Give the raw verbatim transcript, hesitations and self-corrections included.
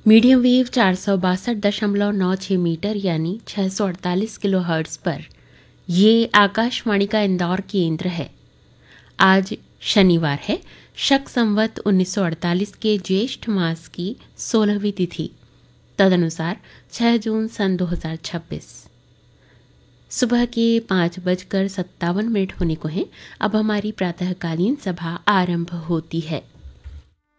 Medium wave चार सौ बासठ दशमलव नौ छः मीटर यानी छः सौ अड़तालीस किलो हर्ट्ज पर ये आकाशवाणी का इंदौर केंद्र है। आज शनिवार है, शक संवत उन्नीस सौ अड़तालीस के ज्येष्ठ मास की सोलहवीं तिथि, तदनुसार छह जून सन दो हज़ार छब्बीस। सुबह के पाँच बजकर सत्तावन मिनट होने को हैं। अब हमारी प्रातःकालीन सभा आरंभ होती है।